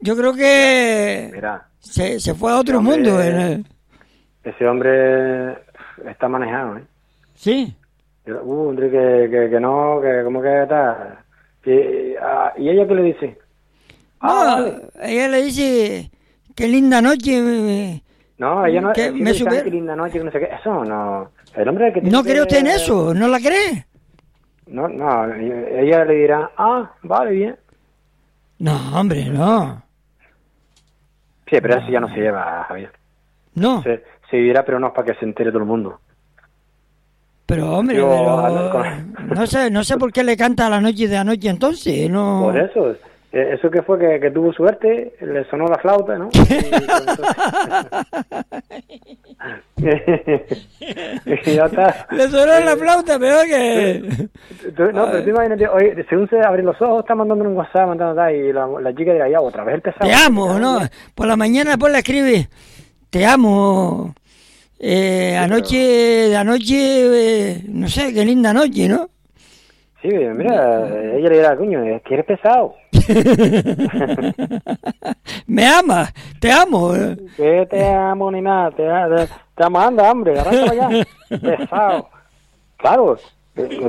Yo creo que Mira, se fue a otro hombre, mundo. ese hombre está manejado, ¿eh? Sí. Hombre, que no, que como que está. ¿Y ella qué le dice? No, Vale. ella le dice, qué linda noche. No, ella no, que siempre me dice, "Ay, super... qué linda noche, que no sé qué". Eso no. El hombre que tiene ¿No cree usted en que... eso? ¿No la cree? No, ella le dirá, vale, bien. No, hombre, no. Sí, pero eso ya no se lleva, Javier. No. Se dirá, pero no es para que se entere todo el mundo. Pero, hombre, no sé por qué le canta a la noche de anoche entonces, no... Por eso, eso que fue que tuvo suerte, le sonó la flauta, ¿no? Y ya está. Le sonó la flauta, pero que... No, pero tú imagínate, oye, según se abren los ojos, está mandando un WhatsApp, y la chica dirá, ya, otra vez el pesado. Te amo, ¿no? Por la mañana después le escribe, te amo. Anoche, no sé, qué linda noche, ¿no? Sí, mira, ella le dirá, coño, es que eres pesado. Me amas, te amo. Que te amo ni nada, te amo, anda, hombre, arranca para allá. Pesado. Claro,